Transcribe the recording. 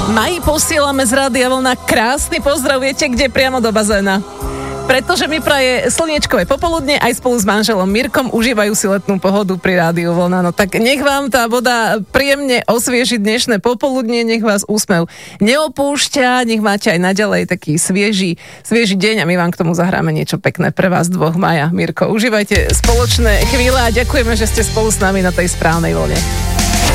Maji posielame z Rádia Vlna krásny pozdrav, viete kde? Priamo do bazéna. Pretože mi praje slniečkové popoludne, aj spolu s manželom Mirkom užívajú si letnú pohodu pri Rádiu Vlna. No tak nech vám tá voda príjemne osvieži dnešné popoludne, nech vás úsmev neopúšťa, nech máte aj naďalej taký svieži deň a my vám k tomu zahráme niečo pekné pre vás dvoch. Maja, Mirko, užívajte spoločné chvíle a ďakujeme, že ste spolu s nami na tej správnej vlne.